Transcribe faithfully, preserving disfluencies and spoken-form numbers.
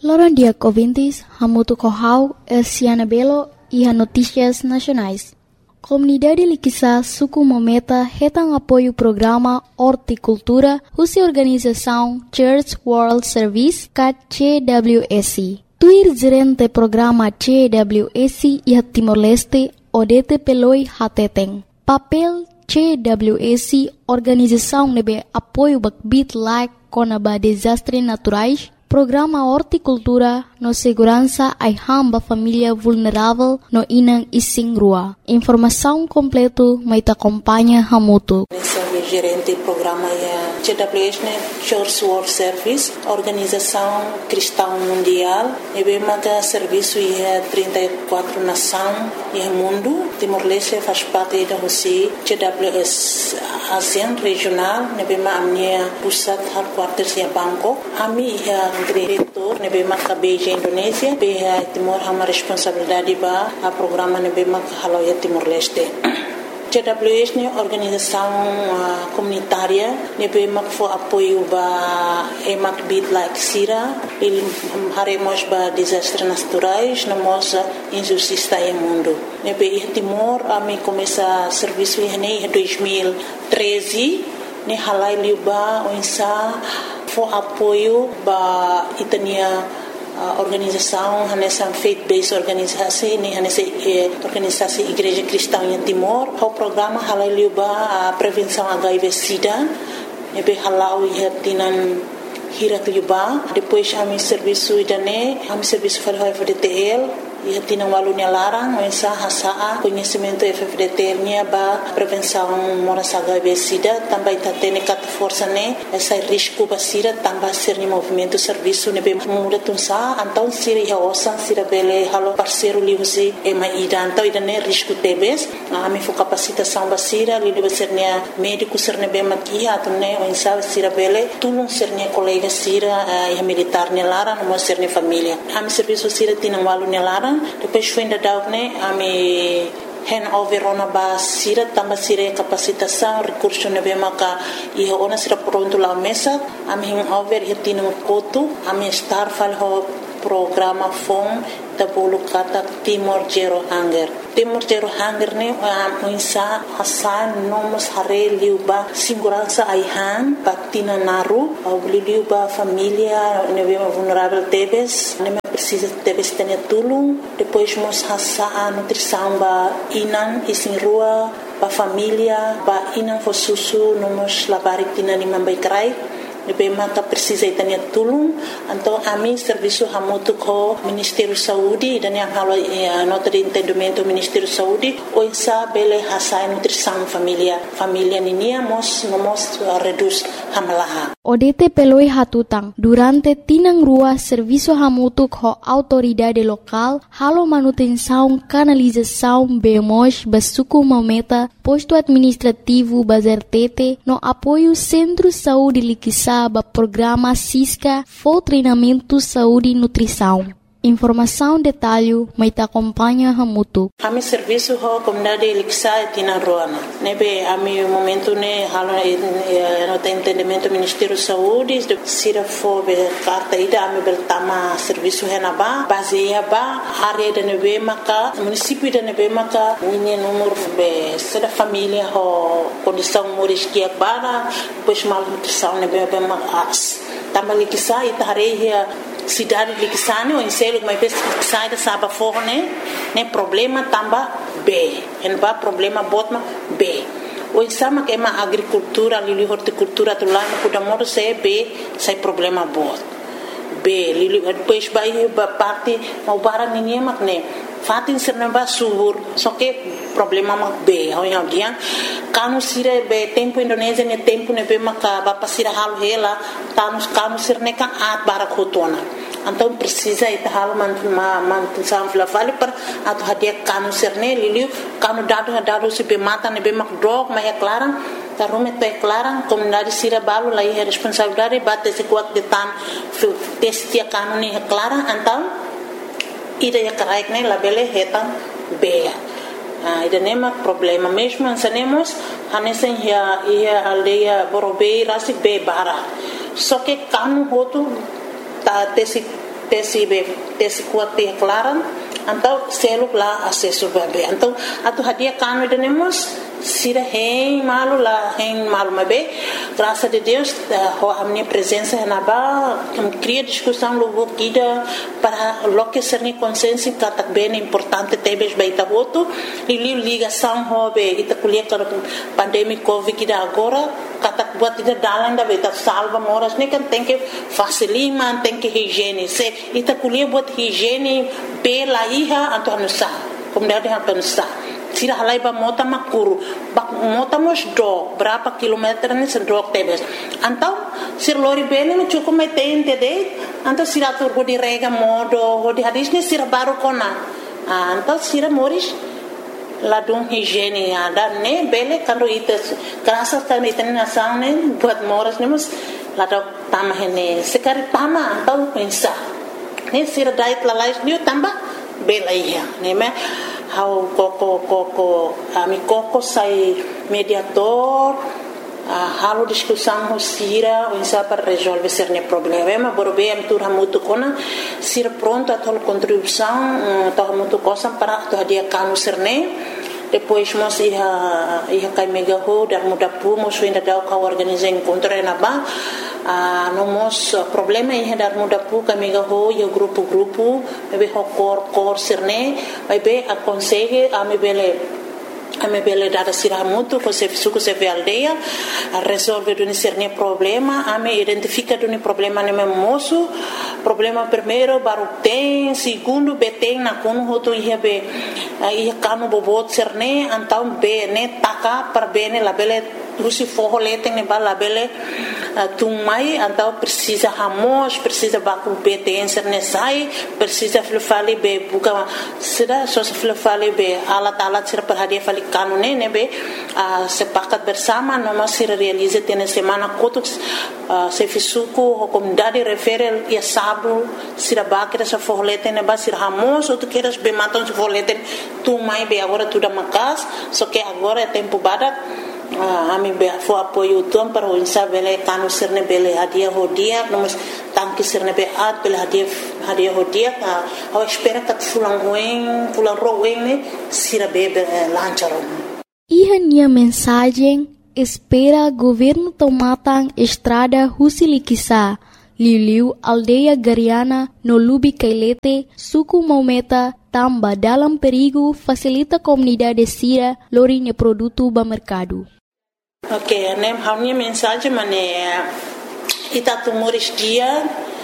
Loran dia ouvintes, Hamutu Kohau, Elciana Belo e a Notícias Nacionais. Comunidade Liquiçá Suku Mometa retam apoio programa Horticultura, Russa Organização Church World Service, C W S. Tuir gerente programa C W S e Timor-Leste, Odete Peloi Hateteng. Papel C W S, organização nebe apoio bakbit like conaba desastres naturais, programa horticultura no segurança ai hamba família vulnerável no inang ising rua. Informação completo mai ta acompanha Hamutu. Gerente do programa é C W S, Church World Service, Organização Cristã Mundial, e bem maga serviço é trinta e quatro nações e mundo. Timor-Leste faz parte da Rússia, C W S ASEAN regional, e bem maga minha pusat headquarters é Bangkok. Ami é diretor, e bem maga Beijing Indonésia, bem Timor hama responsabilidade ba a programa e bem maga halo é Timor-Leste. C W S é organização uh, comunitária, nebe mak fo apoio ba emak bit like sira, il haremos ba desastres naturais, namos injustiça em mundo. Nebe i Timor a me começa serviço em dois mil e treze, ne halai liuba onsa fo apoio ba itania Uh, organização, nessa faith-based organização, nessa eh, organização Igreja Cristã em Timor, o programa halaliuba a prevenção H I V/Sida, nebe halau ia tinan hirat liuba, depois a mi serviço idane, a mi serviço fal F D T L, ia tinan walunya larang, mensa hasaa conhecimento F D T L nya ba prevenção moras H I V/Sida, também tatene kat força ne, essa risco basira também ser ni movimento serviço nebe muda tunsa, então sira ia osan sira bele halo parceiro liusi e mai ida, então idane risco tebes, a mi fo capacitação basira, li liu ser nia médico ser nebe makia, atune mensa sira bele tulung ser nia colega sira ia militar ne lara, no ser ni família. A mi serviço sira tinan walunya lara. Depois foi ainda dar né a me hand over ona ba sira tamba sira capacitação recurso nebe maka e ona sira pronto lá mesa a me hand over e tino koto a me star fal ho programa fom da bolo kata Timor Zero Hunger. Timor Zero Hunger ne a insa asan nomos hare liuba segurança aihan patina naru au liuba família nebe vulnerável tebes ne precisa tebes tenia tulung depois mos hasa a nutrição ba inan isin rua ba família ba inan fo susu nomos labarik tina ni mambai krai nebe maka precisa tenia tulung então a mi serviço hamutu ko Ministério Saúde dan yang halo nota de entendimento Ministério Saúde o insa bele hasa nutrição família família ninia mos nomos reduz hamalaha. Odete peloi hatutang durante tinang rua serviço hamutu ko autoridade local halo manutenção canalização bemos basuku mometa posto administrativo bazar tete no apoio Centro Saúde Liquiçá ba programa Cisca for treinamento saúde e nutrição. Informação detalhe mai ta acompanha Hamutu. A mi serviço ho comunidade Liquiçá tina roana. Nebe a mi momento ne halo no entendimento Ministério Saúde de sira fo be carta ida a mi beltama serviço henaba baseia ba área de nebe maka município de nebe maka minha número be sira família ho condição moris que bara pois mal nutrição nebe be mas tama Liquiçá itareia cidade de Liquiçá o enselo mas sai da saba forne né problema tamba B en ba problema botma B o exama que é uma agricultura ali horticultura do lá no Kudamoro se B sai problema bot B li depois vai ba parte mau bara ninguém mak né fatin serna ba subur só que problema mak B ao yang dia kanu sira be tempo Indonésia ne tempo ne be maka ba pasira hal hela kanu kanu sirne kan at bara khotona então precisa ita hal man man sam fla vale per atu hadia kanu sirne liliu kanu dado dado se be mata ne be mak drog ma é clara ta rume te clara comunidade sira balu lá é responsabilidade bate se kuat de tan testia kanu ne clara então ida ya karaik ne labele hetan be ah ida nema problema mesmo ansanemos hanesen ya ia aldeia borobei rasi be bara só que kanu hotu ta tesi tesi be tesi kuat te klaran então selo lá acesso bebê então atu hadia kanu denemos sira hein malu lá hein malu mabe graças a Deus a minha presença na ba cria discussão logo kida para lo que ser ni consciência que tá bem importante tebes baita voto e ligação hobe ita kulia para pandemia covid kida agora kata buat ida dalang da beta salva moras ni kan tem que facilima tem que higiene se ita kulia buat higiene pela iha anto anusa como deve anusa sira halai ba mota makuru ba mota mos do berapa kilometer ni sedok tebes antau sir lori bene me cukup me tente de antau sira tur di rega modo di hadis ni sira baru kona antau sira moris ladung higiene ada ne bele kando ites kerasa kan iten nasang ne buat moras ne mus ladok tamah ne sekari tama antau pensa ne sira dait lalais ni tambah bela iya ne me how koko koko ami koko sai mediator uh, halo discussão ho sira o insa para resolver cerne problema borbe am tur hamutu kona sira pronto a tol contribuição to hamutu cosa para to dia kanu cerne depois mos ia ia kai mega ho dar muda pu mos ainda dau ka organizar encontro na ba a no mos problema ia dar muda pu ka mega ho yo grupo grupo be ho cor cor cerne vai be aconselhe a me bele a me bele dada sira muito com se suco se ve aldeia a resolve do cerne problema a me identifica do problema no meu moço problema primeiro baru tem segundo beteng na kono hoto ia be ia kanu bobot cerne antau be ne taka per bene la bele Rusi forro leteng ne bala bele tumai antau precisa hamos precisa baku beten cerne sai precisa flufali be buka sida so flufali be alat alat sir perhadia fali kanu ne ne be sepakat bersama no masih realize tene semana kotuk se fisuku comunidade referel ia sabu sira bakira sa forro leteng ne ba sir hamos ou tu queres be maton se forro leteng tumai be agora tudo makas só que agora é tempo badak a mi be fo apoio tom para o insa bele kanu serne bele hadia hodia nomos tanki serne be at bele hadia hadia hodia a ao espera que fulang wen fulang rowen ne sira bebe lancharon Iha nia mensagem espera governo tomatang estrada Husilikisa Liliu aldeia Gariana no Lubi Kailete suku Maumeta tamba dalam perigo facilita comunidade sira lorinya produto ba mercado. Ok, nem a minha mensagem mané ita tumores dia